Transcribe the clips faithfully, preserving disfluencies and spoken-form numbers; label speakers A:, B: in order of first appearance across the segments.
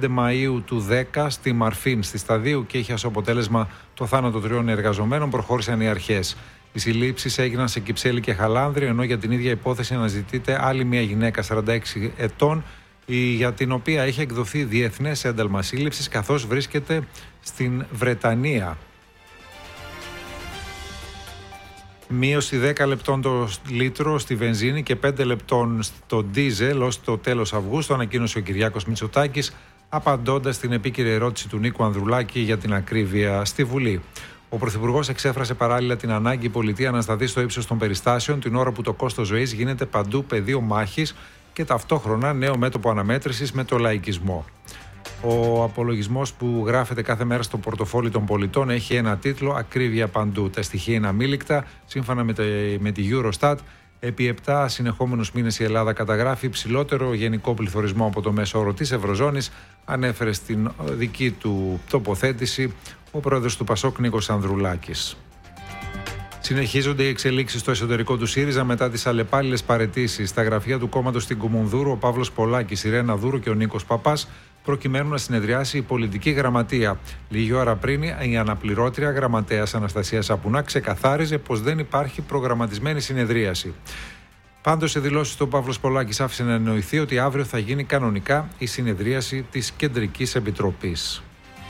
A: πέντε Μαΐου του δέκα στη Μαρφίν στη Σταδίου και είχε ως αποτέλεσμα το θάνατο τριών εργαζομένων, προχώρησαν οι αρχές. Οι συλλήψεις έγιναν σε Κυψέλη και Χαλάνδρη, ενώ για την ίδια υπόθεση αναζητείται άλλη μια γυναίκα σαράντα έξι ετών, για την οποία είχε εκδοθεί διεθνές ένταλμα σύλληψης, καθώς βρίσκεται στην Βρετανία. Μείωση δέκα λεπτών το λίτρο στη βενζίνη και πέντε λεπτών στο ντίζελ ως το τέλος Αυγούστου, ανακοίνωσε ο Κυριάκος Μητσοτάκης, απαντώντας στην επίκαιρη ερώτηση του Νίκου Ανδρουλάκη για την ακρίβεια στη Βουλή. Ο Πρωθυπουργός εξέφρασε παράλληλα την ανάγκη η πολιτεία να σταθεί στο ύψος των περιστάσεων την ώρα που το κόστος ζωής γίνεται παντού πεδίο μάχης και ταυτόχρονα νέο μέτωπο αναμέτρησης με το λαϊκισμό. Ο απολογισμός που γράφεται κάθε μέρα στο πορτοφόλι των πολιτών έχει ένα τίτλο «Ακρίβεια παντού». Τα στοιχεία είναι αμήλικτα. Σύμφωνα με, τε, με τη Eurostat, επί επτά συνεχόμενους μήνες η Ελλάδα καταγράφει υψηλότερο γενικό πληθωρισμό από το μέσο όρο της Ευρωζώνης, ανέφερε στην δική του τοποθέτηση ο πρόεδρος του Πασόκ Νίκος Ανδρουλάκης. Συνεχίζονται οι εξελίξεις στο εσωτερικό του ΣΥΡΙΖΑ μετά τις αλλεπάλληλες παραιτήσεις στα γραφεία του κόμματος στην Κουμουνδούρου. Ο Παύλος Πολάκης, η Ρένα Δούρου και ο Νίκος Παπάς, προκειμένου να συνεδριάσει η πολιτική γραμματεία. Λίγη ώρα πριν, η αναπληρώτρια γραμματέας Αναστασία Σαπουνά ξεκαθάριζε πως δεν υπάρχει προγραμματισμένη συνεδρίαση. Πάντως, σε δηλώσεις του, ο Παύλος Πολάκης άφησε να εννοηθεί ότι αύριο θα γίνει κανονικά η συνεδρίαση της Κεντρικής Επιτροπής.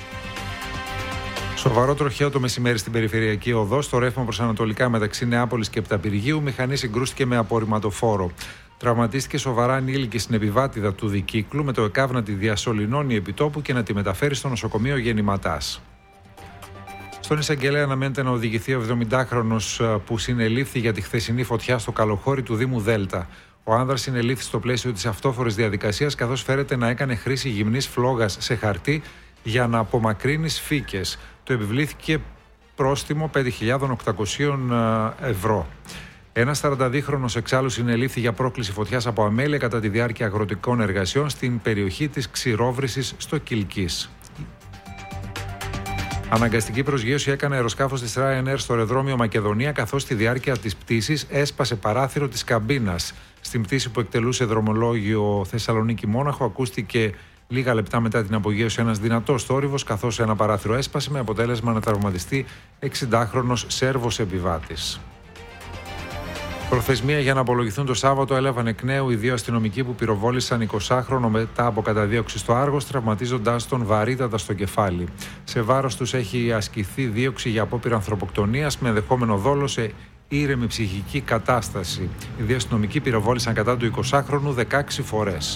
A: Σοβαρό τροχαίο το μεσημέρι στην περιφερειακή οδό. Στο ρεύμα προς ανατολικά μεταξύ Νεάπολης και Πταπυργίου, μηχανή συγκρούστηκε με απορριμματοφόρο. Τραυματίστηκε σοβαρά ανήλικη στην επιβάτηδα του δικύκλου, με το ΕΚΑΒ να τη διασωληνώνει επιτόπου και να τη μεταφέρει στο νοσοκομείο Γεννηματάς. Στον εισαγγελέα αναμένεται να οδηγηθεί ο εβδομηντάχρονος που συνελήφθη για τη χθεσινή φωτιά στο καλοχώρι του Δήμου Δέλτα. Ο άνδρας συνελήφθη στο πλαίσιο της αυτόφορης διαδικασίας, καθώς φέρεται να έκανε χρήση γυμνής φλόγας σε χαρτί για να απομακρύνει σφίκες. Του επιβλήθηκε πρόστιμο πέντε χιλιάδες οκτακόσια ευρώ. Ένας σαρανταδύχρονος εξάλλου συνελήφθη για πρόκληση φωτιάς από αμέλεια κατά τη διάρκεια αγροτικών εργασιών στην περιοχή της Ξηρόβρυσης στο Κιλκής. Αναγκαστική προσγείωση έκανε αεροσκάφος της Ryanair στο αεροδρόμιο Μακεδονία, καθώς στη διάρκεια της πτήσης έσπασε παράθυρο της καμπίνας. Στην πτήση που εκτελούσε δρομολόγιο Θεσσαλονίκη-Μόναχο ακούστηκε λίγα λεπτά μετά την απογείωση ένας δυνατός θόρυβος, καθώς ένα παράθυρο έσπασε με αποτέλεσμα να τραυματιστεί εξηντάχρονος Σέρβος επιβάτης. Προθεσμία για να απολογηθούν το Σάββατο έλαβαν εκ νέου οι δύο αστυνομικοί που πυροβόλησαν εικοσάχρονο μετά από καταδίωξη στο Άργος, τραυματίζοντας τον βαρύτατα στο κεφάλι. Σε βάρος τους έχει ασκηθεί δίωξη για απόπειρα ανθρωποκτονίας με ενδεχόμενο δόλο σε ήρεμη ψυχική κατάσταση. Οι δύο αστυνομικοί πυροβόλησαν κατά του εικοσάχρονου δεκαέξι φορές.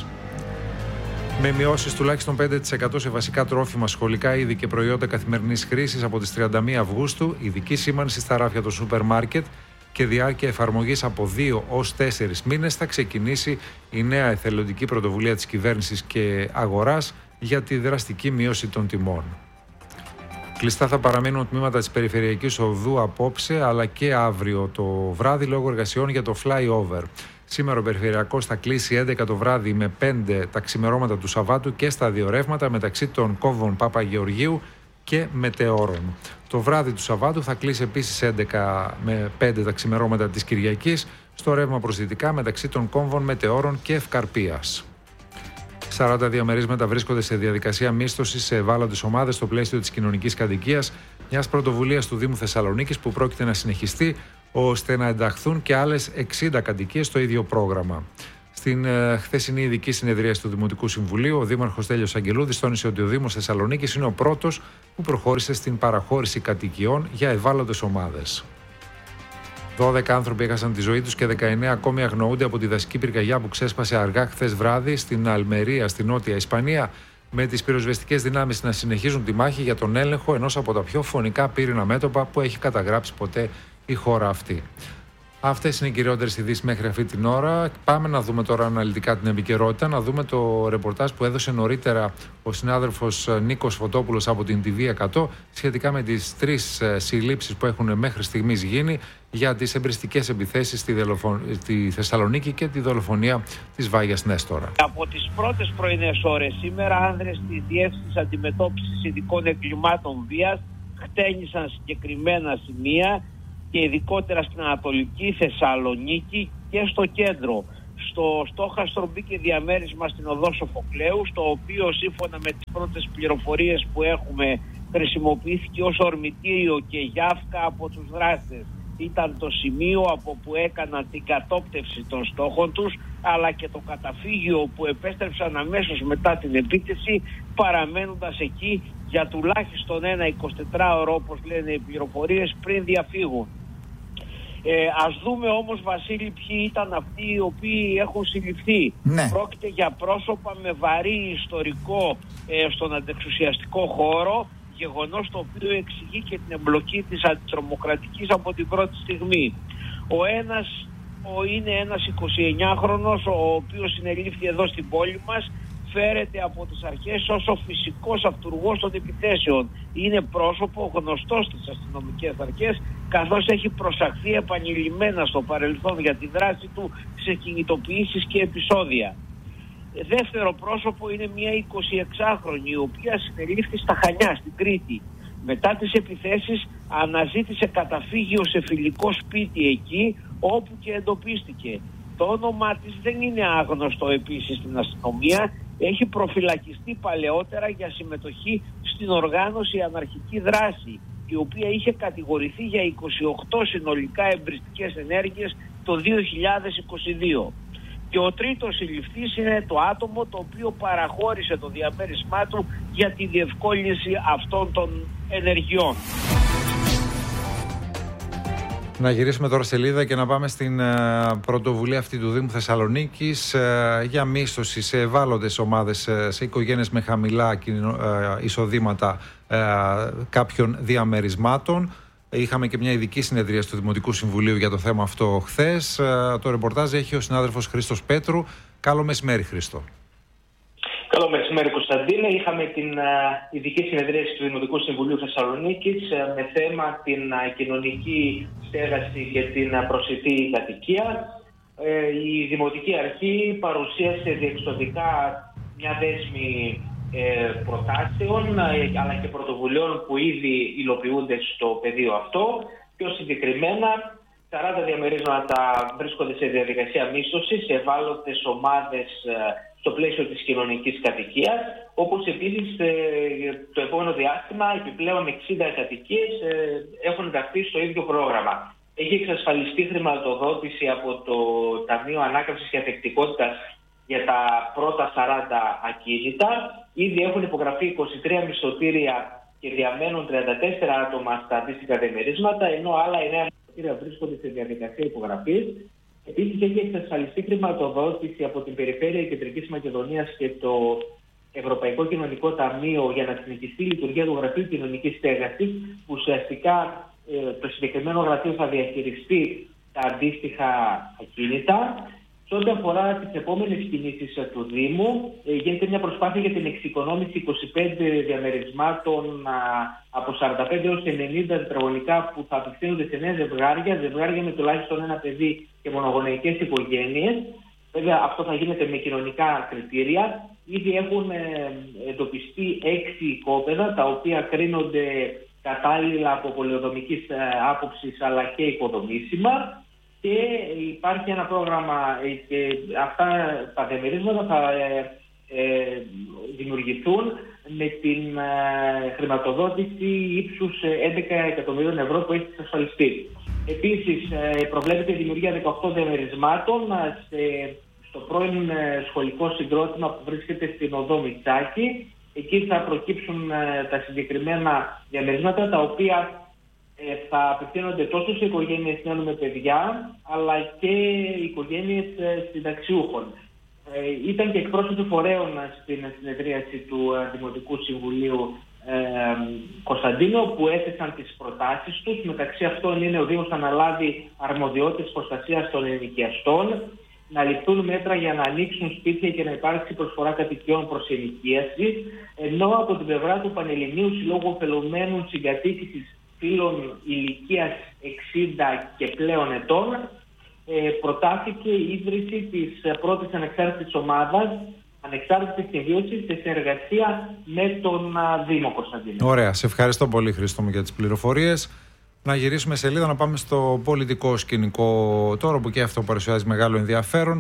A: Με μειώσεις τουλάχιστον πέντε τοις εκατό σε βασικά τρόφιμα, σχολικά είδη και προϊόντα καθημερινής χρήσης από τις τριάντα μία Αυγούστου, ειδική σήμανση στα ράφια των σούπερ μάρκετ και διάρκεια εφαρμογής από δύο ως τέσσερις μήνες, θα ξεκινήσει η νέα εθελοντική πρωτοβουλία της κυβέρνησης και αγοράς για τη δραστική μείωση των τιμών. Κλειστά θα παραμείνουν τμήματα της περιφερειακής οδού απόψε αλλά και αύριο το βράδυ λόγω εργασιών για το flyover. Σήμερα ο περιφερειακός θα κλείσει έντεκα το βράδυ με πέντε τα ξημερώματα του Σαββάτου και στα δύο ρεύματα μεταξύ των κόμβων Παπαγεωργίου και Μετεώρων. Το βράδυ του Σαββάτου θα κλείσει επίσης έντεκα με πέντε τα ξημερώματα της Κυριακής στο ρεύμα προς δυτικά μεταξύ των κόμβων Μετεώρων και Ευκαρπίας. σαράντα διαμερίσματα βρίσκονται σε διαδικασία μίσθωσης σε ευάλωτες ομάδες στο πλαίσιο της κοινωνικής κατοικίας, μιας πρωτοβουλίας του Δήμου Θεσσαλονίκης που πρόκειται να συνεχιστεί ώστε να ενταχθούν και άλλες εξήντα κατοικίες στο ίδιο πρόγραμμα. Στην ε, χθεσινή ειδική συνεδρίαση του Δημοτικού Συμβουλίου, ο Δήμαρχος Τέλειος Αγγελούδης τόνισε ότι ο Δήμος Θεσσαλονίκης είναι ο πρώτος που προχώρησε στην παραχώρηση κατοικιών για ευάλωτες ομάδες. δώδεκα άνθρωποι έχασαν τη ζωή τους και δεκαεννέα ακόμη αγνοούνται από τη δασική πυρκαγιά που ξέσπασε αργά χθες βράδυ στην Αλμερία, στη Νότια Ισπανία, με τις πυροσβεστικές δυνάμεις να συνεχίζουν τη μάχη για τον έλεγχο ενός από τα πιο φωνικά πύρινα μέτωπα που έχει καταγράψει ποτέ η χώρα αυτή. Αυτές είναι οι κυριότερες ειδήσεις μέχρι αυτή την ώρα. Πάμε να δούμε τώρα αναλυτικά την επικαιρότητα, να δούμε το ρεπορτάζ που έδωσε νωρίτερα ο συνάδελφος Νίκος Φωτόπουλος από την τι βι εκατό σχετικά με τις τρεις συλλήψεις που έχουν μέχρι στιγμής γίνει για τις εμπριστικές επιθέσεις στη, δελοφο... στη Θεσσαλονίκη και τη δολοφονία της Βάγιας Νέστορα.
B: Από τις πρώτες πρωινές ώρες σήμερα, άνδρες της Διεύθυνσης Αντιμετώπισης Ειδικών Εγκλημάτων Βίας χτένισαν συγκεκριμένα σημεία και ειδικότερα στην Ανατολική Θεσσαλονίκη και στο κέντρο. στο στόχαστρο μπήκε διαμέρισμα στην οδό Σοφοκλέου, το οποίο σύμφωνα με τις πρώτες πληροφορίες που έχουμε χρησιμοποιήθηκε ως ορμητήριο και γιάφκα από τους δράστες. Ήταν το σημείο από που έκαναν την κατόπτευση των στόχων τους, αλλά και το καταφύγιο που επέστρεψαν αμέσως μετά την επίθεση, παραμένοντας εκεί για τουλάχιστον ένα εικοσιτετράωρο, όπως λένε οι πληροφορίες, πριν διαφύγουν. Ε, ας δούμε όμως, Βασίλη, ποιοι ήταν αυτοί οι οποίοι έχουν συλληφθεί.
C: Ναι.
B: Πρόκειται για πρόσωπα με βαρύ ιστορικό ε, στον αντεξουσιαστικό χώρο, γεγονός το οποίο εξηγεί και την εμπλοκή της αντιτρομοκρατικής από την πρώτη στιγμή. Ο ένας ο, είναι ένας εικοσιεννιάχρονος, ο οποίος συνελήφθη εδώ στην πόλη μας, φέρεται από τις αρχές ως ο φυσικός αυτουργός των επιθέσεων. Είναι πρόσωπο γνωστό στις αστυνομικές αρχές, καθώς έχει προσαχθεί επανειλημμένα στο παρελθόν για τη δράση του σε κινητοποιήσεις και επεισόδια. Δεύτερο πρόσωπο είναι μια εικοσιεξάχρονη, η οποία συνελήφθη στα Χανιά, στην Κρήτη. Μετά τις επιθέσεις αναζήτησε καταφύγιο σε φιλικό σπίτι εκεί, όπου και εντοπίστηκε. Το όνομά της δεν είναι άγνωστο επίσης στην αστυνομία. Έχει προφυλακιστεί παλαιότερα για συμμετοχή στην οργάνωση αναρχική δράση, η οποία είχε κατηγορηθεί για είκοσι οκτώ συνολικά εμπριστικές ενέργειες το δύο χιλιάδες είκοσι δύο. Και ο τρίτος συλληφθής είναι το άτομο το οποίο παραχώρησε το διαμέρισμά του για τη διευκόλυνση αυτών των ενεργειών.
A: Να γυρίσουμε τώρα σελίδα και να πάμε στην uh, πρωτοβουλία αυτή του Δήμου Θεσσαλονίκης uh, για μίσθωση σε ευάλωτες ομάδες, uh, σε οικογένειες με χαμηλά uh, εισοδήματα uh, κάποιων διαμερισμάτων. Είχαμε και μια ειδική συνεδρία του Δημοτικού Συμβουλίου για το θέμα αυτό χθες. Uh, το ρεπορτάζ έχει ο συνάδελφος Χρήστος Πέτρου. Καλό μεσημέρι, Χρήστο.
D: Καλό μεσημέρι, Κωνσταντίνε. Είχαμε την uh, ειδική συνεδρίαση του Δημοτικού Συμβουλίου Θεσσαλονίκης uh, με θέμα την uh, κοινωνική στέγαση και την uh, προσιτή κατοικία. Uh, η Δημοτική Αρχή παρουσίασε διεξοδικά μια δέσμη uh, προτάσεων uh, αλλά και πρωτοβουλειών που ήδη υλοποιούνται στο πεδίο αυτό. Πιο συγκεκριμένα, σαράντα διαμερίσματα βρίσκονται σε διαδικασία μίσθωσης σε ευάλωτες ομάδες uh, στο πλαίσιο της κοινωνικής κατοικίας, όπως επίσης το επόμενο διάστημα επιπλέον εξήντα κατοικίες έχουν ενταχθεί στο ίδιο πρόγραμμα. Έχει εξασφαλιστεί χρηματοδότηση από το Ταμείο Ανάκαμψης και Ανθεκτικότητας για τα πρώτα σαράντα ακίνητα. Ήδη έχουν υπογραφεί είκοσι τρία μισθωτήρια και διαμένουν τριάντα τέσσερα άτομα στα αντίστοιχα διαμερίσματα, ενώ άλλα εννέα μισθωτήρια βρίσκονται σε διαδικασία υπογραφής. Επίσης, έχει εξασφαλιστεί χρηματοδότηση από την Περιφέρεια Κεντρικής Μακεδονίας και το Ευρωπαϊκό Κοινωνικό Ταμείο για να συνεχιστεί η λειτουργία του Γραφείου Κοινωνικής Στέγασης, που ουσιαστικά ε, το συγκεκριμένο γραφείο θα διαχειριστεί τα αντίστοιχα ακίνητα. Σε ό,τι αφορά τις επόμενες κινήσεις του Δήμου, ε, γίνεται μια προσπάθεια για την εξοικονόμηση είκοσι πέντε διαμερισμάτων α, από σαράντα πέντε έως ενενήντα τετραγωνικά που θα απευθύνονται σε νέα ζευγάρια, ζευγάρια με τουλάχιστον ένα παιδί και μονογονεϊκές οικογένειες. Βέβαια, αυτό θα γίνεται με κοινωνικά κριτήρια. Ήδη έχουν ε, εντοπιστεί έξι οικόπεδα, τα οποία κρίνονται κατάλληλα από πολεοδομικής ε, άποψης αλλά και οικοδομήσιμα. Και υπάρχει ένα πρόγραμμα και αυτά τα διαμερίσματα θα ε, ε, δημιουργηθούν με την ε, χρηματοδότηση ύψους έντεκα εκατομμυρίων ευρώ που έχει εξασφαλιστεί. Επίσης, ε, προβλέπεται η δημιουργία δεκαοκτώ διαμερισμάτων σε, στο πρώην ε, σχολικό συγκρότημα που βρίσκεται στην οδό Μητσάκη. Εκεί θα προκύψουν ε, τα συγκεκριμένα διαμερίσματα, τα οποία θα απευθύνονται τόσο σε οικογένειες νέων με παιδιά, αλλά και οικογένειες συνταξιούχων. Ε, ήταν και εκπρόσωποι φορέων στην συνεδρίαση του Δημοτικού Συμβουλίου ε, Κωνσταντίνο, που έθεσαν τις προτάσεις τους. Μεταξύ αυτών είναι ο Δήμος θα αναλάβει αρμοδιότητες προστασίας των ενοικιαστών, να ληφθούν μέτρα για να ανοίξουν σπίτια και να υπάρξει προσφορά κατοικιών προς ενοικίαση, ενώ από την πλευρά του Πανελληνίου Συλλόγου Ωφελουμένων Συγκατοίκησης φίλων ηλικίας εξήντα και πλέον ετών ε, προτάθηκε η ίδρυση της πρώτης ανεξάρτητης ομάδας ανεξάρτητης συμβίωσης σε συνεργασία με τον α, Δήμο, Κωνσταντίνο.
A: Ωραία. Σε ευχαριστώ πολύ, Χρήστο μου, για τις πληροφορίες. Να γυρίσουμε σελίδα, να πάμε στο πολιτικό σκηνικό τώρα, που και αυτό παρουσιάζει μεγάλο ενδιαφέρον.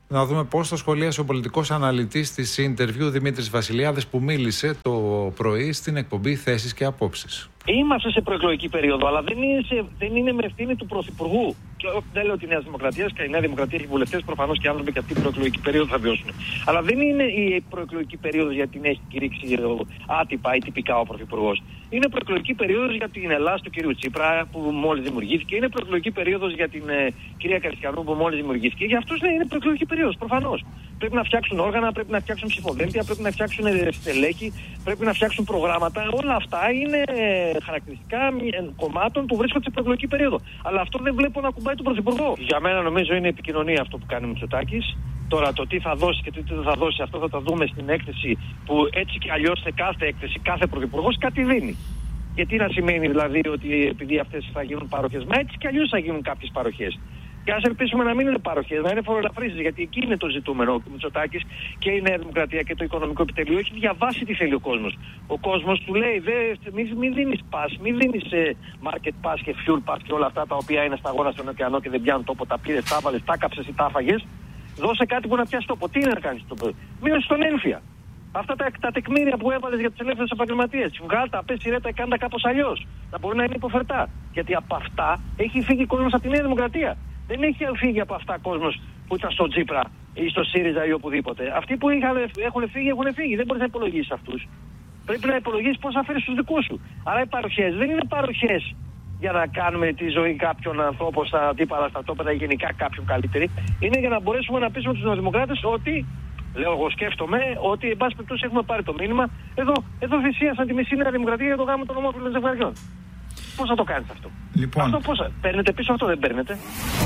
A: Να δούμε πώς το σχολίασε ο πολιτικός αναλυτής της Interview Δημήτρης Βασιλιάδης, που μίλησε το πρωί στην εκπομπή Θέσεις και Απόψεις.
C: Είμαστε σε προεκλογική περίοδο, αλλά δεν είναι, σε, δεν είναι με ευθύνη του Πρωθυπουργού. Και δεν λέω ότι η Νέα Δημοκρατία και η Νέα Δημοκρατία έχει βουλευτές, προφανώς και άνθρωποι και αυτή την προεκλογική περίοδο θα βιώσουν. Αλλά δεν είναι η προεκλογική περίοδος γιατί την έχει κηρύξει άτυπα ή τυπικά ο Πρωθυπουργός. Είναι προεκλογική περίοδος για την Ελλάδα του κ. Τσίπρα που μόλις δημιουργήθηκε. Είναι προεκλογική περίοδος για την ε, κυρία Καριστιανού που μόλις δημιουργήθηκε. Για αυτούς ναι, είναι προεκλογική περίοδος, προφανώς. Πρέπει να φτιάξουν όργανα, πρέπει να φτιάξουν ψηφοδέλτια, πρέπει να φτιάξουν στελέχη, πρέπει να φτιάξουν προγράμματα. Όλα αυτά είναι χαρακτηριστικά κομμάτων που βρίσκονται σε προεκλογική περίοδο. Αλλά αυτό δεν βλέπω να κουμπάει τον Πρωθυπουργό. Για μένα νομίζω είναι επικοινωνία αυτό που κάνει ο Μητσοτάκης. Τώρα το τι θα δώσει και το τι δεν θα δώσει, αυτό θα το δούμε στην έκθεση που έτσι και αλλιώς σε κάθε έκθεση κάθε Πρωθυπουργός κάτι δίνει. Γιατί να σημαίνει δηλαδή ότι επειδή αυτές θα γίνουν παροχές, μα έτσι και αλλιώς θα γίνουν κάποιες παροχές. Και ας ελπίσουμε να μην είναι παροχές, να είναι φοροελαφρύσεις, γιατί εκεί είναι το ζητούμενο. Ο Μητσοτάκης και η Νέα Δημοκρατία και το Οικονομικό Επιτελείο έχει διαβάσει τι θέλει ο κόσμος. Ο κόσμος του λέει: μην μη δίνεις pass, μην δίνεις ε, market pass και fuel pass και όλα αυτά τα οποία είναι σταγόνα στον ωκεανό και δεν πιάνουν τόπο. Τα πήρες, τα βάλες, τα κάψες ή τα φαγες. Δώσε κάτι που να πιάσει τόπο. Τι είναι να κάνεις τόπο? Μείωση στον έμφυα. Αυτά τα, τα τεκμήρια που έβαλες για τους ελεύθερους επαγγελματίες. Βγάλτα, πες σειρέτα, κάντα κάπως αλλιώς. Να μπορεί να είναι υποφερτά. Γιατί από αυτά έχει φύγει ο κόσμος από τη Νέα Δημοκρατία. Δεν έχει φύγει από αυτά κόσμος που ήταν στο Τσίπρα ή στο ΣΥΡΙΖΑ ή οπουδήποτε. Αυτοί που είχαν, έχουν φύγει, έχουν φύγει. Δεν μπορείς να υπολογίσεις αυτούς. Πρέπει να υπολογίσεις πώς θα φέρεις τους δικούς σου. Άρα οι παροχές δεν είναι παροχές για να κάνουμε τη ζωή κάποιων ανθρώπων στα αντίπαλα στρατόπεδα ή γενικά κάποιον καλύτερη. Είναι για να μπορέσουμε να πείσουμε τους νεοδημοκράτες ότι, λέω εγώ σκέφτομαι, ότι εν πάση περιπτώσει έχουμε πάρει το μήνυμα. Εδώ, εδώ θυσίασαν τη μισή Νέα Δημοκρατία για το γάμο των ομόφυλων ζευγαριών. Πώς θα το κάνεις αυτό?
A: Λοιπόν.
C: Αυτό πώς, παίρνετε πίσω αυτό, δεν παίρνετε?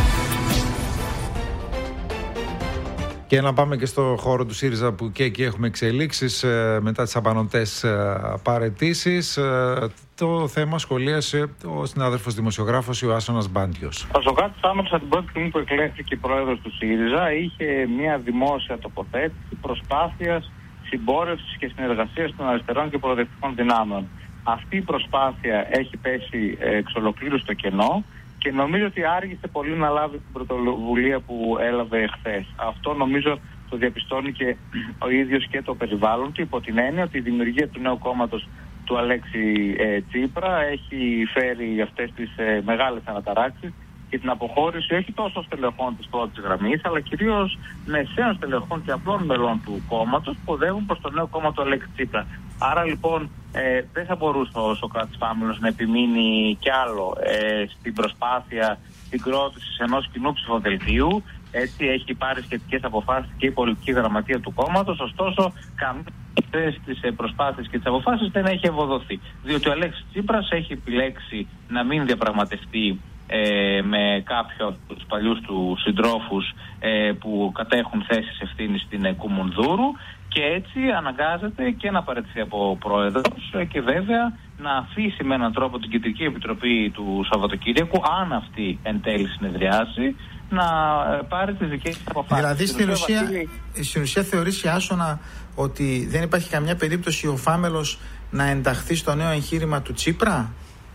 A: Και να πάμε και στο χώρο του ΣΥΡΙΖΑ, που και εκεί έχουμε εξελίξεις ε, μετά τις απανωτές ε, παραιτήσεις. Ε, το θέμα σχολίασε ο συνάδελφος δημοσιογράφος Ιωάσσονας Μπάντιος.
E: Ο Σωκράτης Άμελος από την πρώτη στιγμή που εκλέχθηκε πρόεδρος του ΣΥΡΙΖΑ είχε μια δημόσια τοποθέτηση προσπάθειας συμπόρευσης και συνεργασίας των αριστερών και προοδευτικών δυνάμεων. Αυτή η προσπάθεια έχει πέσει εξ ολοκλήρου στο κενό και νομίζω ότι άργησε πολύ να λάβει την πρωτοβουλία που έλαβε χθες. Αυτό νομίζω το διαπιστώνει και ο ίδιος και το περιβάλλον του, υπό την έννοια ότι η δημιουργία του νέου κόμματος του Αλέξη ε, Τσίπρα έχει φέρει αυτές τις ε, μεγάλες αναταράξεις και την αποχώρηση όχι τόσο στελεχών της πρώτης γραμμής, αλλά κυρίως μεσαίων στελεχών και απλών μελών του κόμματος που οδεύουν προς το νέο κόμμα του Αλέξη Τσίπρα. Άρα λοιπόν ε, δεν θα μπορούσε ο Σωκράτης Άμελος να επιμείνει κι άλλο ε, στην προσπάθεια συγκρότησης ενός κοινού ψηφοδελτίου. Έτσι έχει πάρει σχετικές αποφάσεις και η πολιτική γραμματεία του κόμματος, ωστόσο καμία αυτές τις προσπάθειες και τις αποφάσεις δεν έχει ευοδοθεί. Διότι ο Αλέξης Τσίπρας έχει επιλέξει να μην διαπραγματευτεί Ε, με κάποιους από τους παλιούς του συντρόφους ε, που κατέχουν θέσεις ευθύνης στην ε, Κουμουνδούρου και έτσι αναγκάζεται και να παραιτηθεί από πρόεδρος ε, και βέβαια να αφήσει με έναν τρόπο την Κεντρική Επιτροπή του Σαββατοκύριακου, αν αυτή εν τέλει συνεδριάσει, να ε, πάρει τις δικές της αποφάσεις.
F: Δηλαδή στην ουσία, στην ουσία θεωρείς, Ιωάσσονα, ότι δεν υπάρχει καμιά περίπτωση ο Φάμελος να ενταχθεί στο νέο εγχείρημα του Τσίπρα?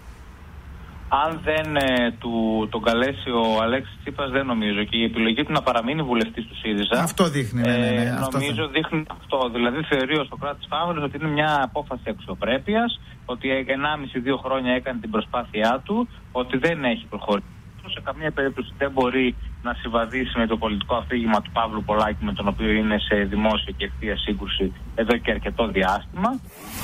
E: Αν δεν ε, του, τον καλέσει ο Αλέξης Τσίπρας, δεν νομίζω. Και η επιλογή του να παραμείνει βουλευτής του ΣΥΡΙΖΑ.
F: Αυτό δείχνει, ναι, ναι, ναι.
E: Ε,
F: αυτό
E: νομίζω
F: θα...
E: δείχνει αυτό. Δηλαδή θεωρεί ο Σωκράτης Άμελος ότι είναι μια απόφαση αξιοπρέπειας, ότι ενάμιση δύο χρόνια έκανε την προσπάθειά του, ότι δεν έχει προχωρήσει. Σε καμία περίπτωση δεν μπορεί να συμβαδίσει με το πολιτικό αφήγημα του Παύλου Πολάκη, με τον οποίο είναι σε δημόσια και ευθεία σύγκρουση εδώ και αρκετό διάστημα.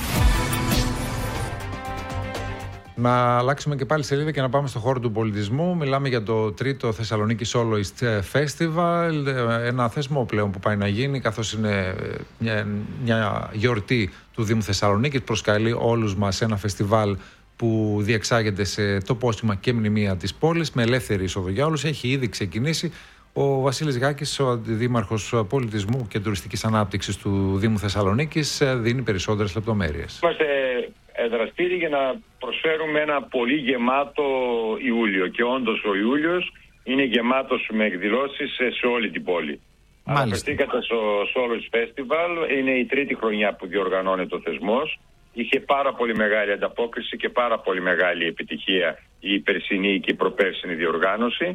A: Να αλλάξουμε και πάλι σελίδα και να πάμε στο χώρο του πολιτισμού. Μιλάμε για το τρίτο Θεσσαλονίκη Soloist Festival, ένα θεσμό πλέον που πάει να γίνει, καθώς είναι μια, μια γιορτή του Δήμου Θεσσαλονίκης. Προσκαλεί όλους μας σε ένα φεστιβάλ που διεξάγεται σε τοπόσημα και μνημεία της πόλης, με ελεύθερη είσοδο για όλους. Έχει ήδη ξεκινήσει. Ο Βασίλης Γάκης, ο Αντιδήμαρχος Πολιτισμού και Τουριστικής Ανάπτυξης του Δήμου Θεσσαλονίκης, δίνει περισσότερες λεπτομέρειες.
G: Είμαστε δραστήριοι για να προσφέρουμε ένα πολύ γεμάτο Ιούλιο, και όντως ο Ιούλιος είναι γεμάτος με εκδηλώσεις σε όλη την πόλη. Αναφερθήκατε στο Soloist Festival, είναι η τρίτη χρονιά που διοργανώνεται ο θεσμός. Είχε πάρα πολύ μεγάλη ανταπόκριση και πάρα πολύ μεγάλη επιτυχία η περσινή και η προπέρσινη διοργάνωση.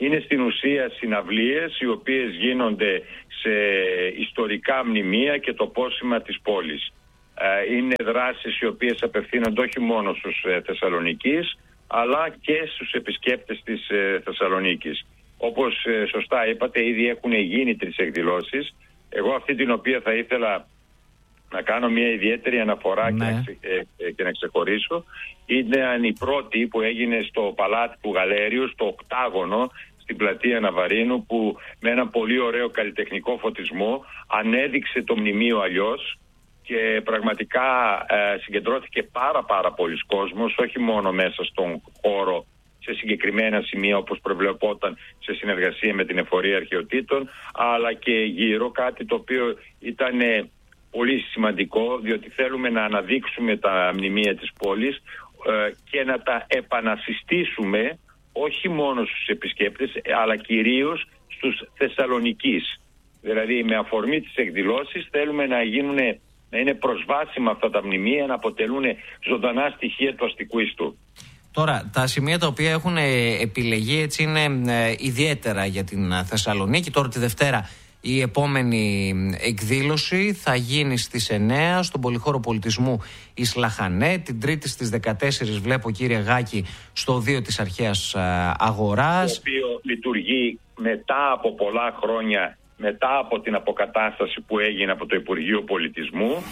G: είναι στην ουσία συναυλίες οι οποίες γίνονται σε ιστορικά μνημεία και το πόσημα της πόλης. Είναι δράσεις οι οποίες απευθύνονται όχι μόνο στους Θεσσαλονικείς, αλλά και στους επισκέπτες της Θεσσαλονίκης. Όπως σωστά είπατε, ήδη έχουν γίνει τρεις εκδηλώσεις. Εγώ αυτή την οποία θα ήθελα να κάνω μια ιδιαίτερη αναφορά ναι. και, να ξε, ε, και να ξεχωρίσω, είναι η πρώτη που έγινε στο Παλάτι του Γαλέριου, στο Οκτάγωνο, στην πλατεία Ναβαρίνου, που με ένα πολύ ωραίο καλλιτεχνικό φωτισμό ανέδειξε το μνημείο αλλιώς και πραγματικά ε, συγκεντρώθηκε πάρα πάρα πολλοί κόσμος, όχι μόνο μέσα στον χώρο σε συγκεκριμένα σημεία όπως προβλεπόταν σε συνεργασία με την Εφορία Αρχαιοτήτων, αλλά και γύρω, κάτι το οποίο ήταν πολύ σημαντικό, διότι θέλουμε να αναδείξουμε τα μνημεία της πόλης ε, και να τα επανασυστήσουμε όχι μόνο στους επισκέπτες, αλλά κυρίως στους Θεσσαλονικείς. Δηλαδή με αφορμή τις εκδηλώσεις θέλουμε να γίνουν, να είναι προσβάσιμα αυτά τα μνημεία, να αποτελούν ζωντανά στοιχεία του αστικού ιστού.
H: Τώρα, τα σημεία τα οποία έχουν επιλεγεί έτσι είναι ε, ιδιαίτερα για την Θεσσαλονίκη. Τώρα τη Δευτέρα η επόμενη εκδήλωση θα γίνει στις εννέα στον Πολυχώρο Πολιτισμού Ισλαχανέ. Την Τρίτη στις δεκατέσσερις βλέπω, κύριε Γάκη, στο δύο της Αρχαίας Αγοράς.
G: Το οποίο λειτουργεί μετά από πολλά χρόνια, μετά από την αποκατάσταση που έγινε από το Υπουργείο Πολιτισμού.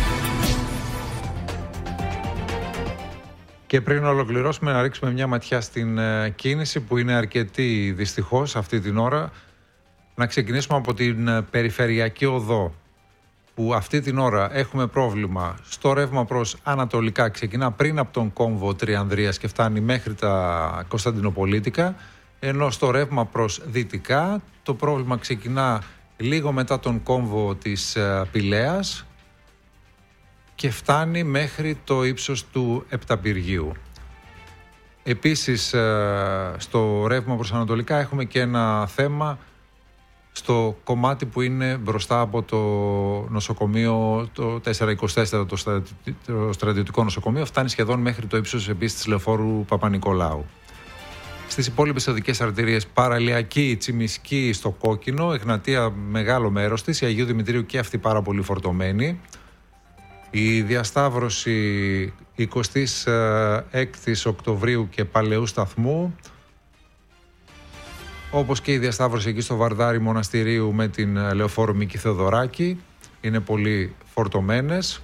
A: Και πριν ολοκληρώσουμε, να ρίξουμε μια ματιά στην κίνηση που είναι αρκετή δυστυχώς αυτή την ώρα. Να ξεκινήσουμε από την Περιφερειακή Οδό, που αυτή την ώρα έχουμε πρόβλημα στο ρεύμα προς ανατολικά. Ξεκινά πριν από τον κόμβο Τριανδρίας και φτάνει μέχρι τα Κωνσταντινοπολίτικα, ενώ στο ρεύμα προς δυτικά το πρόβλημα ξεκινά λίγο μετά τον κόμβο της Πηλαίας και φτάνει μέχρι το ύψος του Επταπυργίου. Επίσης στο ρεύμα προς ανατολικά έχουμε και ένα θέμα στο κομμάτι που είναι μπροστά από το νοσοκομείο, το τετρακόσια είκοσι τέσσερα, το, στρα... το στρατιωτικό νοσοκομείο, φτάνει σχεδόν μέχρι το ύψος επίσης της λεωφόρου Παπα-Νικολάου. Στις υπόλοιπες οδικές αρτηρίες, Παραλιακή, Τσιμισκή στο κόκκινο, Εγνατία μεγάλο μέρος της, η Αγίου Δημητρίου και αυτή πάρα πολύ φορτωμένη. Η διασταύρωση εικοστή έκτη Οκτωβρίου και Παλαιού Σταθμού, όπως και η διασταύρωση εκεί στο Βαρδάρι Μοναστηρίου με την λεωφόρο Μίκη Θεοδωράκη, είναι πολύ φορτωμένες.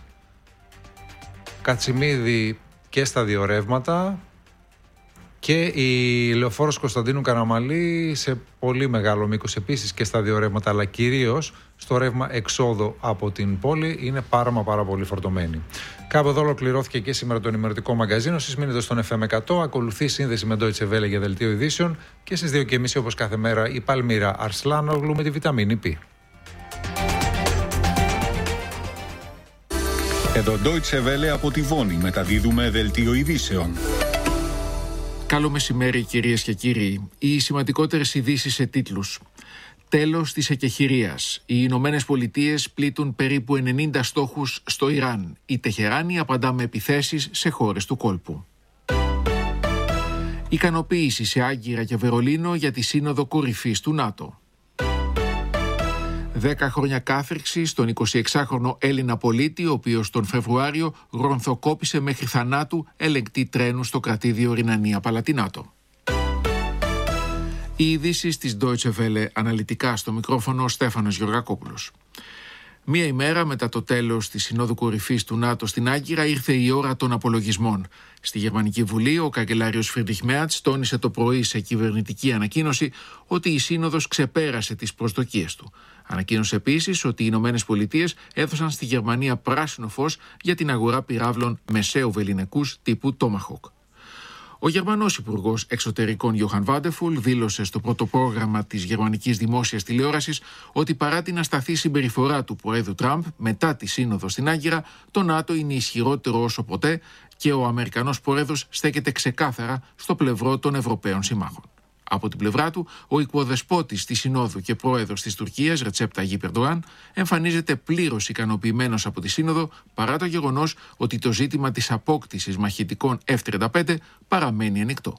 A: Κατσιμίδη και στα δύο ρεύματα, και η λεωφόρος Κωνσταντίνου Καραμαλή σε πολύ μεγάλο μήκος επίσης και στα δύο ρεύματα, αλλά κυρίως στο ρεύμα εξόδου από την πόλη είναι πάρα μα πάρα πολύ φορτωμένη. Κάπου εδώ ολοκληρώθηκε και σήμερα το ενημερωτικό μαγκαζίνο. Εσείς μείνετε στον εφ εμ εκατό. Ακολουθεί σύνδεση με Deutsche Welle για δελτίο ειδήσεων και στις δύο και μισή όπως κάθε μέρα η Παλμύρα Αρσλάνογλου με τη βιταμίνη Π.
I: Εδώ Deutsche Welle από τη Βόνη μεταδίδουμε δελτίο ειδήσεων.
J: Καλό μεσημέρι, κυρίες και κύριοι. Οι σημαντικότερες ειδήσεις σε τίτλους. Τέλος της εκεχηρίας. Οι Ηνωμένες Πολιτείες πλήττουν περίπου ενενήντα στόχους στο Ιράν. Η Τεχεράνη απαντά με επιθέσεις σε χώρες του κόλπου. Ικανοποίηση σε Άγκυρα και Βερολίνο για τη Σύνοδο Κορυφής του ΝΑΤΟ. Δέκα χρόνια κάθριξη στον εικοσιεξάχρονο Έλληνα πολίτη, ο οποίος τον Φεβρουάριο γρονθοκόπησε μέχρι θανάτου ελεγκτή τρένου στο κρατήδιο Ρινανία Παλατινάτο. Οι ειδήσεις της Deutsche Welle, αναλυτικά στο μικρόφωνο ο Στέφανος Γεωργακόπουλος. Μία ημέρα μετά το τέλος της Συνόδου Κορυφής του ΝΑΤΟ στην Άγκυρα ήρθε η ώρα των απολογισμών. Στη Γερμανική Βουλή, ο καγκελάριος Φρίντριχ Μέρτς τόνισε το πρωί σε κυβερνητική ανακοίνωση ότι η Σύνοδος ξεπέρασε τις προσδοκίες του. Ανακοίνωσε επίσης ότι οι Ηνωμένες Πολιτείες έδωσαν στη Γερμανία πράσινο φως για την αγορά πυράβλων μεσαίου βεληνικούς τύπου Tomahawk. Ο Γερμανός Υπουργός Εξωτερικών Γιόχαν Βάντεφουλ δήλωσε στο πρώτο πρόγραμμα της γερμανικής δημόσιας τηλεόρασης ότι παρά την ασταθή συμπεριφορά του Προέδρου Τραμπ μετά τη Σύνοδο στην Άγκυρα, το ΝΑΤΟ είναι ισχυρότερο όσο ποτέ και ο Αμερικανός Πρόεδρος στέκεται ξεκάθαρα στο πλευρό των Ευρωπαίων συμμάχων. Από την πλευρά του, ο οικοδεσπότης της Συνόδου και πρόεδρος της Τουρκίας, Ρετσέπ Ταγίπ Ερντογάν, εμφανίζεται πλήρως ικανοποιημένος από τη Σύνοδο, παρά το γεγονός ότι το ζήτημα της απόκτησης μαχητικών εφ τριάντα πέντε παραμένει ανοιχτό.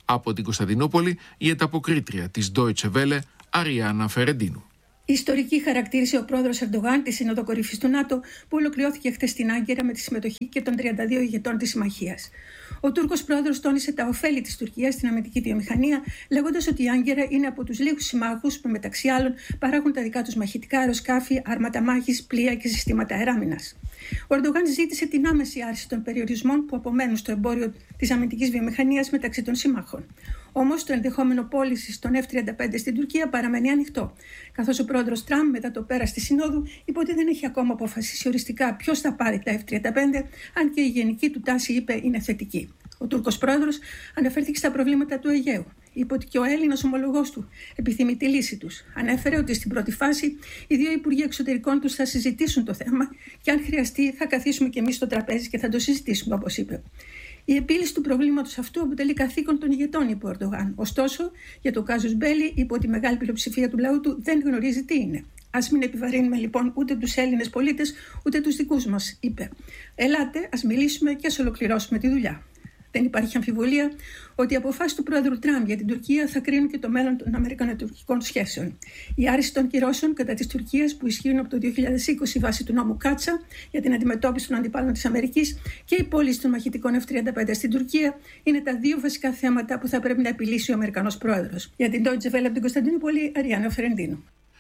J: Από την Κωνσταντινούπολη, η ανταποκρίτρια της Deutsche Welle, Αριάννα Φερεντίνου.
K: Ιστορική χαρακτήρισε ο πρόεδρος Ερντογάν τη Σύνοδο Κορυφής του ΝΑΤΟ, που ολοκληρώθηκε χθες στην Άγκυρα με τη συμμετοχή και των τριάντα δύο ηγετών της συμμαχίας. Ο Τούρκος πρόεδρος τόνισε τα ωφέλη της Τουρκίας στην αμυντική βιομηχανία, λέγοντας ότι η Άγκυρα είναι από τους λίγους συμμάχους που μεταξύ άλλων παράγουν τα δικά τους μαχητικά αεροσκάφη, άρματα μάχης, πλοία και συστήματα αεράμινας. Ο Ερντογάν ζήτησε την άμεση άρση των περιορισμών που απομένουν στο εμπόριο της αμυντικής βιομηχανίας μεταξύ των συμμάχων. Όμως το ενδεχόμενο πώλησης των εφ τριάντα πέντε στην Τουρκία παραμένει ανοιχτό, καθώς ο πρόεδρος Τραμπ μετά το πέρας της Συνόδου είπε ότι δεν έχει ακόμα αποφασίσει οριστικά ποιος θα πάρει τα εφ τριάντα πέντε, αν και η γενική του τάση, είπε, είναι θετική. Ο Τούρκος πρόεδρος αναφέρθηκε στα προβλήματα του Αιγαίου. Είπε ότι και ο Έλληνας ομολογός του επιθυμεί τη λύση τους. Ανέφερε ότι στην πρώτη φάση οι δύο υπουργοί εξωτερικών τους θα συζητήσουν το θέμα και αν χρειαστεί θα καθίσουμε και εμείς στο τραπέζι και θα το συζητήσουμε, όπως είπε. Η επίλυση του προβλήματος αυτού αποτελεί καθήκον των ηγετών, είπε ο Ερντογάν. Ωστόσο, για το κάζους μπέλι, είπε ότι η μεγάλη πλειοψηφία του λαού του δεν γνωρίζει τι είναι. Ας μην επιβαρύνουμε λοιπόν ούτε τους Έλληνες πολίτες, ούτε τους δικούς μας, είπε. Ελάτε, ας μιλήσουμε και ας ολοκληρώσουμε τη δουλειά. Δεν υπάρχει αμφιβολία ότι οι αποφάσεις του πρόεδρου Τραμπ για την Τουρκία θα κρίνουν και το μέλλον των αμερικανοτουρκικών σχέσεων. Η άρση των κυρώσεων κατά της Τουρκίας, που ισχύουν από το δύο χιλιάδες είκοσι βάσει του νόμου Κάτσα για την αντιμετώπιση των αντιπάλων της Αμερικής, και η πώληση των μαχητικών εφ τριάντα πέντε στην Τουρκία είναι τα δύο βασικά θέματα που θα πρέπει να επιλύσει ο Αμερικανός πρόεδρος. Για την Deutsche Welle από την Κωνσταντινούπολη, Αριάννα Φερεντίνου.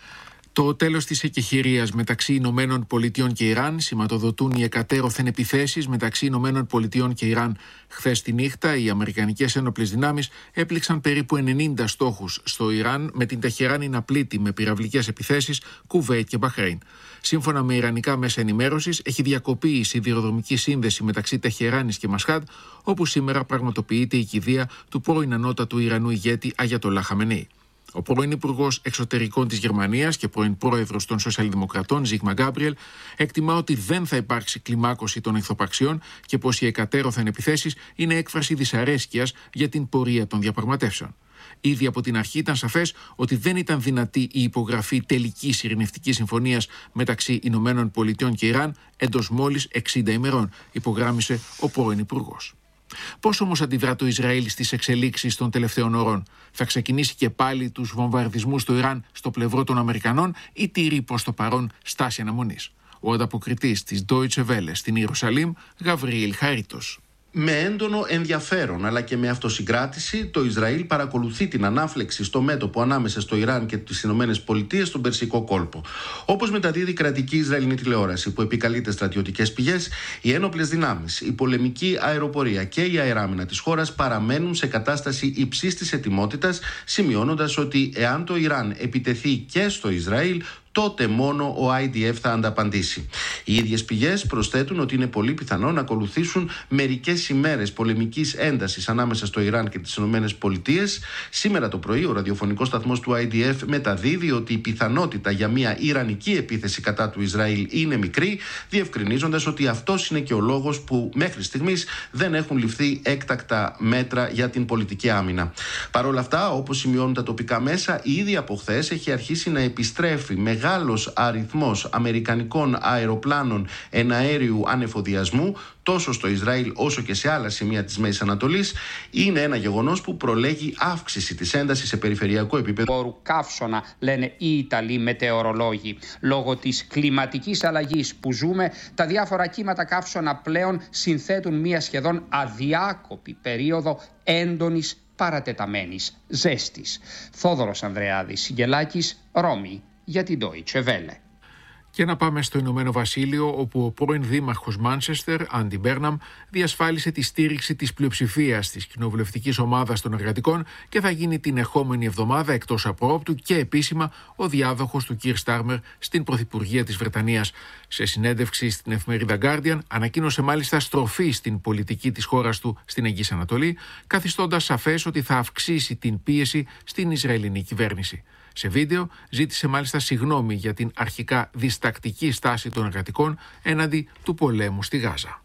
J: Το τέλος της εκεχηρίας μεταξύ Ηνωμένων Πολιτειών και Ιράν σηματοδοτούν οι εκατέρωθεν επιθέσεις μεταξύ Ηνωμένων Πολιτειών και Ιράν. Χθες τη νύχτα, οι αμερικανικές ένοπλες δυνάμεις έπληξαν περίπου ενενήντα στόχους στο Ιράν, με την Τεχεράνη να πλήττει με πυραυλικές επιθέσεις Κουβέιτ και Μπαχρέιν. Σύμφωνα με ιρανικά μέσα ενημέρωσης, έχει διακοπεί η σιδηροδρομική σύνδεση μεταξύ Τεχεράνης και Μασχάντ, όπου σήμερα πραγματοποιείται η κηδεία του πρώην ανώτατου Ιρανού ηγέτη Αγιατολάχ Χαμενέη. Ο πρώην Υπουργός Εξωτερικών της Γερμανίας και πρώην Πρόεδρος των Σοσιαλδημοκρατών, Ζίγμα Γκάμπριελ, εκτιμά ότι δεν θα υπάρξει κλιμάκωση των εχθροπραξιών και πως οι εκατέρωθεν επιθέσεις είναι έκφραση δυσαρέσκειας για την πορεία των διαπραγματεύσεων. Ήδη από την αρχή ήταν σαφές ότι δεν ήταν δυνατή η υπογραφή τελικής ειρηνευτικής συμφωνίας μεταξύ Ηνωμένων Πολιτειών και Ιράν εντός μόλις εξήντα ημερών, υπογράμμισε ο πρώην Υπουργός. Πώς όμως αντιδρά το Ισραήλ στις εξελίξεις των τελευταίων ώρων? Θα ξεκινήσει και πάλι τους βομβαρδισμούς στο Ιράν στο πλευρό των Αμερικανών ή τηρεί προς το παρόν στάση αναμονής? Ο ανταποκριτής της Deutsche Welle στην Ιερουσαλήμ, Γαβριήλ Χαρίτος.
L: Με έντονο ενδιαφέρον αλλά και με αυτοσυγκράτηση, το Ισραήλ παρακολουθεί την ανάφλεξη στο μέτωπο ανάμεσα στο Ιράν και τις Ηνωμένες Πολιτείες στον Περσικό κόλπο. Όπως μεταδίδει η κρατική Ισραηλινή τηλεόραση, που επικαλείται στρατιωτικές πηγές, οι ένοπλες δυνάμεις, η πολεμική αεροπορία και η αεράμινα της χώρας παραμένουν σε κατάσταση υψής της ετοιμότητας, σημειώνοντας ότι εάν το Ιράν επιτεθεί και στο Ισραήλ, τότε μόνο ο άι ντι εφ θα ανταπαντήσει. Οι ίδιες πηγές προσθέτουν ότι είναι πολύ πιθανό να ακολουθήσουν μερικές ημέρες πολεμικής έντασης ανάμεσα στο Ιράν και τις Ηνωμένες Πολιτείες. Σήμερα το πρωί, ο ραδιοφωνικός σταθμός του άι ντι εφ μεταδίδει ότι η πιθανότητα για μια ιρανική επίθεση κατά του Ισραήλ είναι μικρή, διευκρινίζοντας ότι αυτός είναι και ο λόγος που μέχρι στιγμής δεν έχουν ληφθεί έκτακτα μέτρα για την πολιτική άμυνα. Παρ' όλα αυτά, όπως σημειώνουν τα τοπικά μέσα, ήδη από χθες έχει αρχίσει να επιστρέφει μεγάλος αριθμός αμερικανικών αεροπλάνων εναέριου ανεφοδιασμού τόσο στο Ισραήλ όσο και σε άλλα σημεία της Μέσης Ανατολής. Είναι ένα γεγονός που προλέγει αύξηση της έντασης σε περιφερειακό επίπεδο.
M: Όρου καύσωνα, λένε οι Ιταλοί μετεωρολόγοι. Λόγω της κλιματικής αλλαγής που ζούμε, τα διάφορα κύματα καύσωνα πλέον συνθέτουν μια σχεδόν αδιάκοπη περίοδο έντονης παρατεταμένης ζέστης. Θόδωρος Ανδρεάδης Σιγγελάκης, Ρώμη, για την Deutsche Welle.
J: Και να πάμε στο Ηνωμένο Βασίλειο, όπου ο πρώην δήμαρχος Μάντσεστερ, Άντι Μπέρναμ, διασφάλισε τη στήριξη της πλειοψηφίας της κοινοβουλευτικής ομάδας των εργατικών και θα γίνει την ερχόμενη εβδομάδα εκτός απρόπτου και επίσημα ο διάδοχος του Κιρ Στάρμερ στην Πρωθυπουργία της Βρετανίας. Σε συνέντευξη στην εφημερίδα Guardian ανακοίνωσε μάλιστα στροφή στην πολιτική της χώρας του στην Εγγύης Ανατολή, καθιστώντας σαφές ότι θα αυξήσει την πίεση στην Ισραηλινή κυβέρνηση. Σε βίντεο ζήτησε μάλιστα συγγνώμη για την αρχικά διστακτική στάση των εργατικών έναντι του πολέμου στη Γάζα.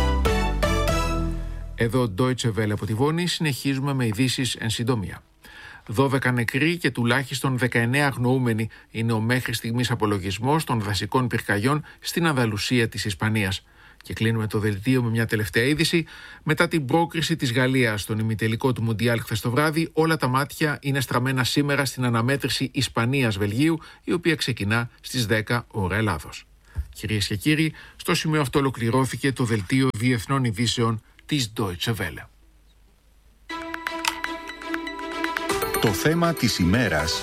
J: Εδώ Deutsche Welle από τη Βόνη, συνεχίζουμε με ειδήσεις εν συντομία. δώδεκα νεκροί και τουλάχιστον δεκαεννέα αγνοούμενοι είναι ο μέχρι στιγμής απολογισμός των δασικών πυρκαγιών στην Ανδαλουσία της Ισπανίας. Και κλείνουμε το δελτίο με μια τελευταία είδηση. Μετά την πρόκριση της Γαλλίας στον ημιτελικό του Μουντιάλ χθες το βράδυ, όλα τα μάτια είναι στραμμένα σήμερα στην αναμέτρηση Ισπανίας-Βελγίου, η οποία ξεκινά στις δέκα ώρα Ελλάδος. Κυρίες και κύριοι, στο σημείο αυτό ολοκληρώθηκε το δελτίο διεθνών ειδήσεων της Deutsche Welle.
I: Το θέμα της ημέρας.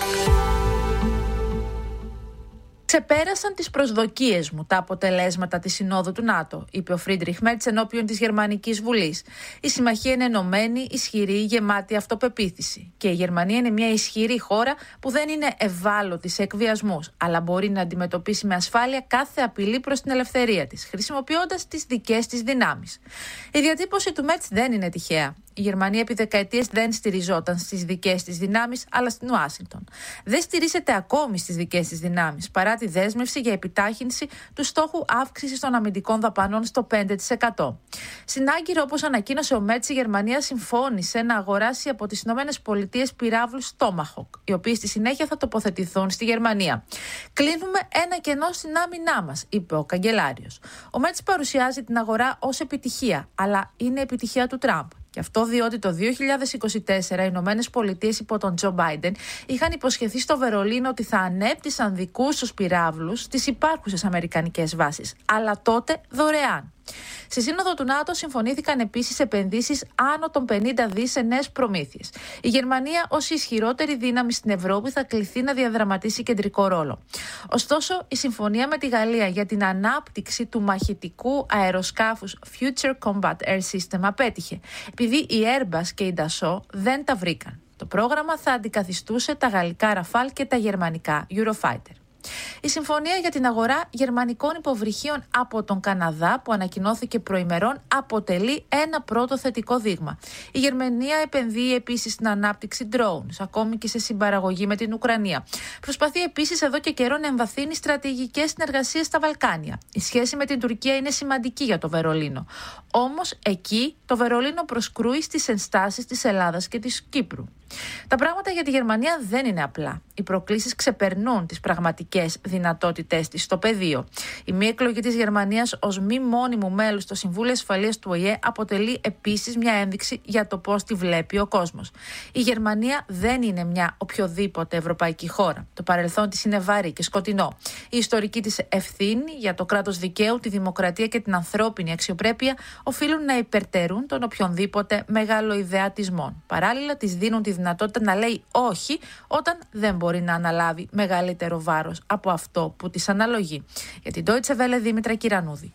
N: Ξεπέρασαν τις προσδοκίες μου τα αποτελέσματα της Συνόδου του ΝΑΤΟ, είπε ο Φρίντριχ Μέρτς ενώπιον της Γερμανικής Βουλής. Η συμμαχία είναι ενωμένη, ισχυρή, γεμάτη αυτοπεποίθηση. Και η Γερμανία είναι μια ισχυρή χώρα που δεν είναι ευάλωτη σε εκβιασμούς, αλλά μπορεί να αντιμετωπίσει με ασφάλεια κάθε απειλή προς την ελευθερία της, χρησιμοποιώντας τις δικές της δυνάμεις. Η διατύπωση του Μέρτς δεν είναι τυχαία. Η Γερμανία επί δεκαετίες δεν στηριζόταν στις δικές της δυνάμεις, αλλά στην Ουάσιγκτον. Δεν στηρίζεται ακόμη στις δικές της δυνάμεις, παρά τη δέσμευση για επιτάχυνση του στόχου αύξησης των αμυντικών δαπανών στο πέντε τοις εκατό. Στην Άγκυρα, όπως ανακοίνωσε ο Μέρτς, η Γερμανία συμφώνησε να αγοράσει από τις ΗΠΑ πυράβλους Tomahawk, οι οποίοι στη συνέχεια θα τοποθετηθούν στη Γερμανία. Κλείνουμε ένα κενό στην άμυνά μας, είπε ο καγκελάριος. Ο Μέρτς παρουσιάζει την αγορά ως επιτυχία, αλλά είναι επιτυχία του Τραμπ. Και αυτό διότι το δύο χιλιάδες είκοσι τέσσερα οι Ηνωμένες Πολιτείες υπό τον Τζο Μπάιντεν είχαν υποσχεθεί στο Βερολίνο ότι θα ανέπτυσαν δικούς τους πυράβλους στις υπάρχουσες αμερικανικές βάσεις, αλλά τότε δωρεάν. Στη Σύνοδο του ΝΑΤΟ συμφωνήθηκαν επίσης επενδύσεις άνω των πενήντα δισεκατομμυρίων σε νέες προμήθειες. Η Γερμανία ως η ισχυρότερη δύναμη στην Ευρώπη θα κληθεί να διαδραματίσει κεντρικό ρόλο. Ωστόσο, η συμφωνία με τη Γαλλία για την ανάπτυξη του μαχητικού αεροσκάφους Future Combat Air System απέτυχε, επειδή η Airbus και η Dassault δεν τα βρήκαν. Το πρόγραμμα θα αντικαθιστούσε τα γαλλικά Rafale και τα γερμανικά Eurofighter. Η συμφωνία για την αγορά γερμανικών υποβρυχίων από τον Καναδά, που ανακοινώθηκε προημερών, αποτελεί ένα πρώτο θετικό δείγμα. Η Γερμανία επενδύει επίσης στην ανάπτυξη drones, ακόμη και σε συμπαραγωγή με την Ουκρανία. Προσπαθεί επίσης εδώ και καιρό να εμβαθύνει στρατηγικές συνεργασίες στα Βαλκάνια. Η σχέση με την Τουρκία είναι σημαντική για το Βερολίνο. Όμως εκεί το Βερολίνο προσκρούει στις ενστάσεις της Ελλάδας και της Κύπρου. Τα πράγματα για τη Γερμανία δεν είναι απλά. Οι προκλήσεις ξεπερνούν τις πραγματικές δυνατότητές της στο πεδίο. Η μη εκλογή της Γερμανίας ως μη μόνιμου μέλους στο Συμβούλιο Ασφαλείας του Ο Η Ε αποτελεί επίσης μια ένδειξη για το πώς τη βλέπει ο κόσμος. Η Γερμανία δεν είναι μια οποιοδήποτε ευρωπαϊκή χώρα. Το παρελθόν της είναι βαρύ και σκοτεινό. Η ιστορική της ευθύνη για το κράτος δικαίου, τη δημοκρατία και την ανθρώπινη αξιοπρέπεια οφείλουν να υπερτερούν των οποιονδήποτε μεγαλοειδεατισμών. Παράλληλα, της δίνουν τη δυνατότητα να λέει όχι όταν δεν μπορεί να αναλάβει μεγαλύτερο βάρος από αυτό που της αναλογεί. Για την Deutsche Welle, Δήμητρα Κυρανούδη.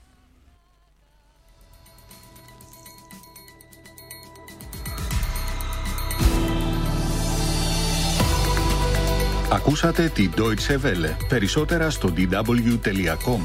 I: Ακούσατε την Deutsche Welle. Περισσότερα στο ντι ντάμπλιου τελεία κομ.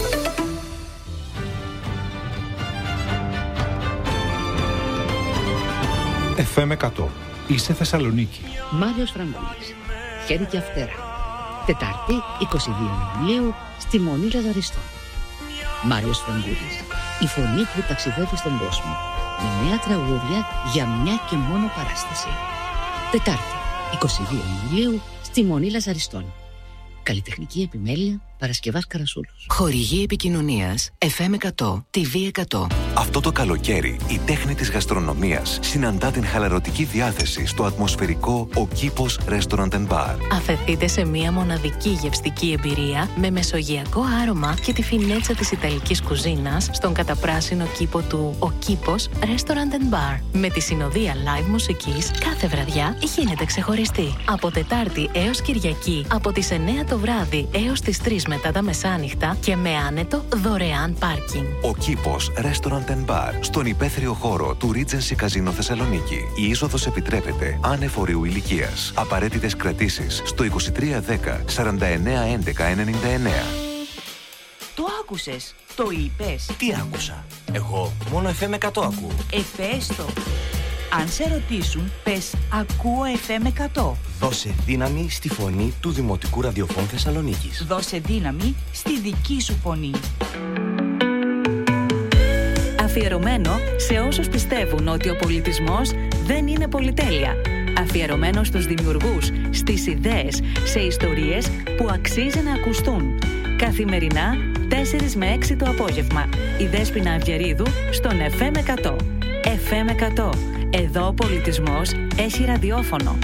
O: εφ εμ εκατό. Είσαι Θεσσαλονίκη.
P: Μάριος Φραγκούλης. Χέρι και Αυτέρα. Τετάρτη, εικοστή δεύτερη Ιουλίου, στη Μονή Λαζαριστών. Μάριος Φραγκούλης. Η φωνή που ταξιδεύει στον κόσμο. Με νέα τραγούδια για μια και μόνο παράσταση. Τετάρτη, εικοστή δεύτερη Ιουλίου, στη Μονή Λαζαριστών. Καλλιτεχνική επιμέλεια Παρασκευάς Καρασούλος.
Q: Χορηγή επικοινωνίας εφ εμ εκατό, τι βι εκατό. Αυτό το καλοκαίρι η τέχνη της γαστρονομίας συναντά την χαλαρωτική διάθεση στο ατμοσφαιρικό Ο Κήπος Restaurant and Bar.
R: Αφεθείτε σε μια μοναδική γευστική εμπειρία με μεσογειακό άρωμα και τη φινέτσα της ιταλικής κουζίνας στον καταπράσινο κήπο του Ο Κήπος Restaurant and Bar. Με τη συνοδεία live μουσικής κάθε βραδιά γίνεται ξεχωριστή. Από Τετάρτη έως Κυριακή από τις εννιά το βράδυ έως τις τρεις μετά τα μεσάνυχτα και με άνετο δωρεάν πάρκινγκ.
Q: Ο Κήπος Restaurant and Bar στον υπαίθριο χώρο του Regency Casino Θεσσαλονίκη. Η είσοδος επιτρέπεται άνευ ορίου ηλικίας. Απαραίτητες κρατήσεις στο είκοσι τρία δέκα σαράντα εννέα έντεκα ενενήντα εννέα.
S: Το άκουσες, το είπες.
T: Τι άκουσα? Εγώ μόνο εφ εμ εκατό ακούω.
S: Εφέστο. Αν σε ρωτήσουν, πες ακούω εφ εμ εκατό.
T: Δώσε δύναμη στη φωνή του Δημοτικού Ραδιοφώνου Θεσσαλονίκης.
S: Δώσε δύναμη στη δική σου φωνή.
R: Αφιερωμένο σε όσους πιστεύουν ότι ο πολιτισμός δεν είναι πολυτέλεια. Αφιερωμένο στους δημιουργούς, στις ιδέες, σε ιστορίες που αξίζει να ακουστούν. Καθημερινά
S: τέσσερις με έξι το απόγευμα. Η Δέσποινα Αυγερίδου στον εφ εμ εκατό. εφ εμ εκατό. Εδώ ο πολιτισμός έχει ραδιόφωνο.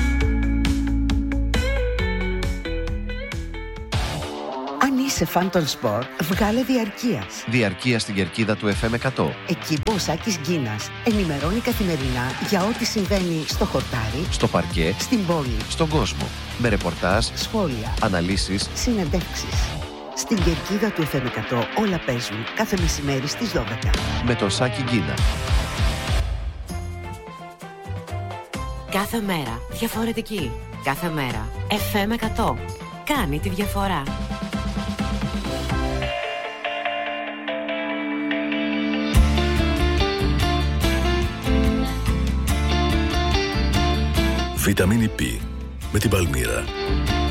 U: Αν είσαι φαν των σπορ, βγάλε διαρκείας.
V: Διαρκεία στην κερκίδα του εφ εμ εκατό.
U: Εκεί που ο Σάκης Γκίνας ενημερώνει καθημερινά για ό,τι συμβαίνει στο χορτάρι,
V: στο παρκέ,
U: στην πόλη,
V: στον κόσμο. Με ρεπορτάζ,
U: σχόλια,
V: αναλύσεις,
U: συνεντεύξεις. Στην κερκίδα του εφ εμ εκατό όλα παίζουν κάθε μεσημέρι στις δώδεκα.
V: Με τον Σάκη Γκίνα.
W: Κάθε μέρα διαφορετική. Κάθε μέρα εφ εμ εκατό. Κάνει τη διαφορά.
X: Βιταμίνη Π με την Παλμύρα.